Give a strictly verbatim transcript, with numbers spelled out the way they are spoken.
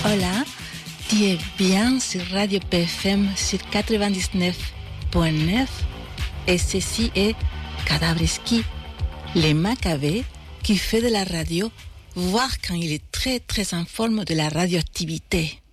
Hola, tu es bien sur Radio P F M sur quatre-vingt-dix-neuf point neuf et ceci est Cadavreski, les Macabées qui fait de la radio, voire quand il est très très en forme de la radioactivité.